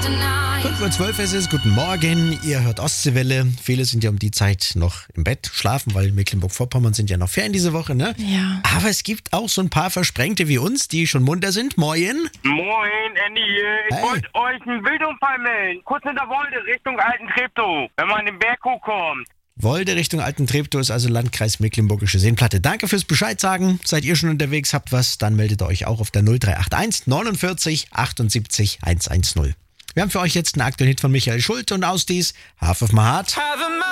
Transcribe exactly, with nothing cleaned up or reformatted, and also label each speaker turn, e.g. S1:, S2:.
S1: fünf Uhr zwölf ist es, guten Morgen, ihr hört Ostseewelle. Viele sind ja um die Zeit noch im Bett, schlafen, weil Mecklenburg-Vorpommern sind ja noch Ferien diese Woche, ne?
S2: Ja.
S1: Aber es gibt auch so ein paar Versprengte wie uns, die schon munter sind. Moin.
S3: Moin, Andy hier. Ich
S1: Hey.
S3: wollte euch einen Wildunfall melden. Kurz hinter Wolde, Richtung Alten Treptow, wenn man den Berg hochkommt.
S1: Wolde Richtung Alten Treptow ist also Landkreis Mecklenburgische Seenplatte. Danke fürs Bescheid sagen. Seid ihr schon unterwegs, habt was, dann meldet ihr euch auch auf der null drei acht eins neunundvierzig achtundsiebzig hundertzehn. Wir haben für euch jetzt einen aktuellen Hit von Michael Schulte und aus dies Half of My Heart.